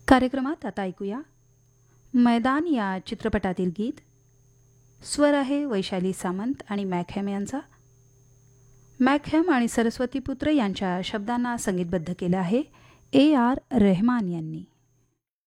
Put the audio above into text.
कार्यक्रमात आता ऐकूया मैदान या चित्रपटातील गीत. स्वर आहे वैशाली सामंत आणि मॅकहॅम यांचा. मॅकहॅम आणि सरस्वती पुत्र यांच्या शब्दांना संगीतबद्ध केलं आहे AR रहमान यांनी.